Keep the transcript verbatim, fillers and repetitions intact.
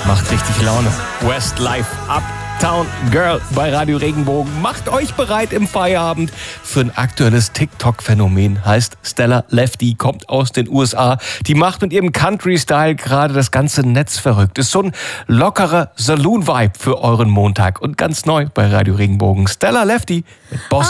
Macht richtig Laune. Westlife Uptown Girl bei Radio Regenbogen. Macht euch bereit im Feierabend für ein aktuelles TikTok-Phänomen. Heißt Stella Lefty, kommt aus den U S A. Die macht mit ihrem Country-Style gerade das ganze Netz verrückt. Ist so ein lockerer Saloon-Vibe für euren Montag. Und ganz neu bei Radio Regenbogen. Stella Lefty mit Boss